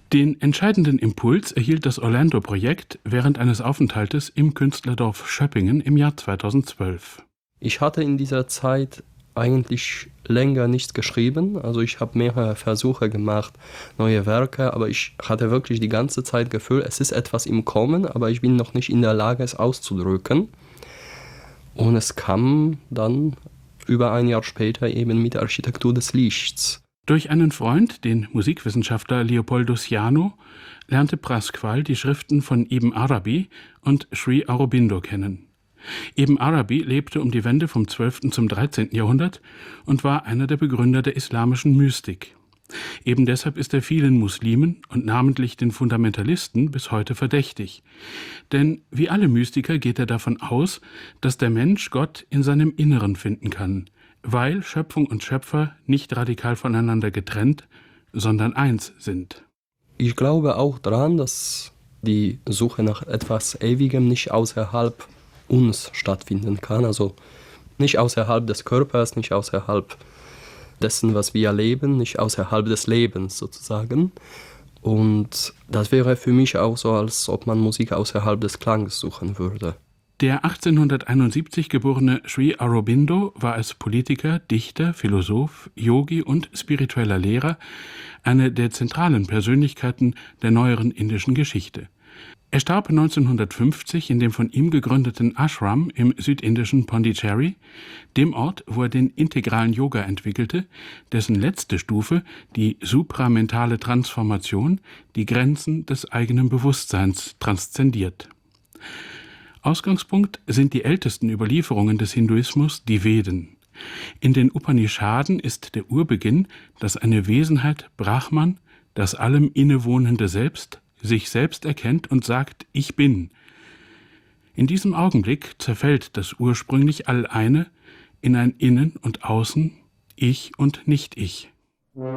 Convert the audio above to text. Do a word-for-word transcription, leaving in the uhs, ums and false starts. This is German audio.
Den entscheidenden Impuls erhielt das Orlando-Projekt während eines Aufenthaltes im Künstlerdorf Schöppingen im Jahr zweitausendzwölf. Ich hatte in dieser Zeit eigentlich länger nichts geschrieben, also ich habe mehrere Versuche gemacht, neue Werke, aber ich hatte wirklich die ganze Zeit das Gefühl, es ist etwas im Kommen, aber ich bin noch nicht in der Lage, es auszudrücken. Und es kam dann über ein Jahr später eben mit der Architektur des Lichts. Durch einen Freund, den Musikwissenschaftler Leopoldo Ciano, lernte Pasquale die Schriften von Ibn Arabi und Sri Aurobindo kennen. Ibn Arabi lebte um die Wende vom zwölften zum dreizehnten Jahrhundert und war einer der Begründer der islamischen Mystik. Eben deshalb ist er vielen Muslimen und namentlich den Fundamentalisten bis heute verdächtig. Denn wie alle Mystiker geht er davon aus, dass der Mensch Gott in seinem Inneren finden kann, weil Schöpfung und Schöpfer nicht radikal voneinander getrennt, sondern eins sind. Ich glaube auch daran, dass die Suche nach etwas Ewigem nicht außerhalb uns stattfinden kann, also nicht außerhalb des Körpers, nicht außerhalb dessen, was wir erleben, nicht außerhalb des Lebens sozusagen. Und das wäre für mich auch so, als ob man Musik außerhalb des Klanges suchen würde. Der achtzehnhunderteinundsiebzig geborene Sri Aurobindo war als Politiker, Dichter, Philosoph, Yogi und spiritueller Lehrer eine der zentralen Persönlichkeiten der neueren indischen Geschichte. Er starb neunzehnhundertfünfzig in dem von ihm gegründeten Ashram im südindischen Pondicherry, dem Ort, wo er den integralen Yoga entwickelte, dessen letzte Stufe, die supramentale Transformation, die Grenzen des eigenen Bewusstseins transzendiert. Ausgangspunkt sind die ältesten Überlieferungen des Hinduismus, die Veden. In den Upanishaden ist der Urbeginn, dass eine Wesenheit Brahman, das allem innewohnende Selbst, sich selbst erkennt und sagt, ich bin. In diesem Augenblick zerfällt das ursprünglich All-Eine in ein Innen und Außen, Ich und Nicht-Ich.